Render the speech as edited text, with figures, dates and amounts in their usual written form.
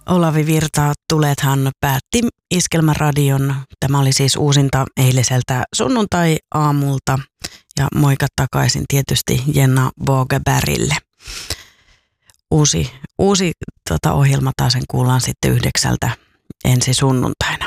Olavi Virta, Tulethan päätti Iskelmäradion. Tämä oli siis uusinta eiliseltä sunnuntai-aamulta. Ja moikat takaisin tietysti Jenna Vågbergille. Uusi ohjelma taas kuullaan sitten 9 ensi sunnuntaina.